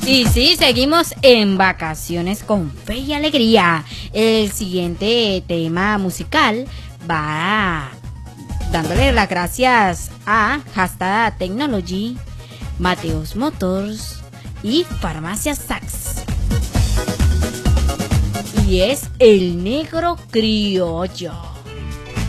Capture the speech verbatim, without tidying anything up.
Y sí, seguimos en Vacaciones con Fe y Alegría. El siguiente tema musical va dándole las gracias a Hashtag Technology, Mateos Motors y Farmacia Saks. Y es El Negro Criollo.